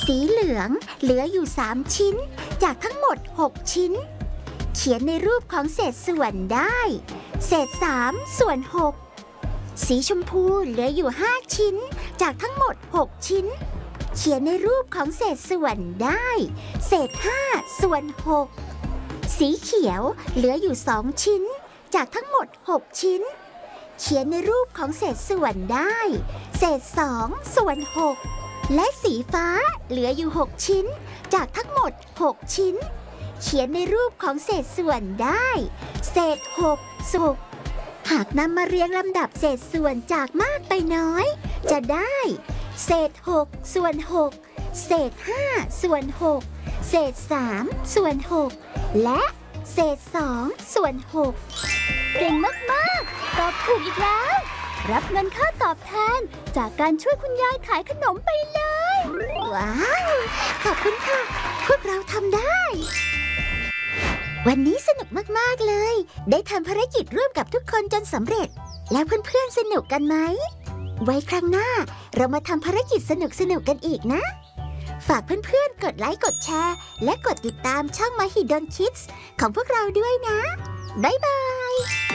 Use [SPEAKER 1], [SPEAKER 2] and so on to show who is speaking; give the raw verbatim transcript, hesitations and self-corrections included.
[SPEAKER 1] สีเหลืองเหลืออยู่สามชิ้นจากทั้งหมดหกชิ้นเขียนในรูปของเศษส่วนได้เศษสามส่วนหกสีชมพูเหลืออยู่ห้าชิ้นจากทั้งหมดหกชิ้นเขียนในรูปของเศษส่วนได้เศษห้าส่วนหกสีเขียวเหลืออยู่สองชิ้นจากทั้งหมดหกชิ้นเขียนในรูปของเศษส่วนได้เศษสองส่วนหกและสีฟ้าเหลืออยู่หกชิ้นจากทั้งหมดหกชิ้นเขียนในรูปของเศษส่วนได้เศษหกส่วนหากนำมาเรียงลำดับเศษส่วนจากมากไปน้อยจะได้เศษหกส่วนหกเศษห้าส่วนหกเศษสามส่วนหกและเศษสองส่วนหกเก่งมากๆตอบถูกอีกแล้วรับเงินค่าตอบแทนจากการช่วยคุณยายขายขนมไปเลยว้าวขอบคุณค่ะพวกเราทำได้วันนี้สนุกมากๆเลยได้ทำภารกิจร่วมกับทุกคนจนสำเร็จแล้วเพื่อนๆสนุกกันไหมไว้ครั้งหน้าเรามาทำภารกิจสนุกๆกันอีกนะฝากเพื่อนๆกดไลค์กดแชร์และกดติดตามช่อง Mahidol Kids ของพวกเราด้วยนะบ๊ายบาย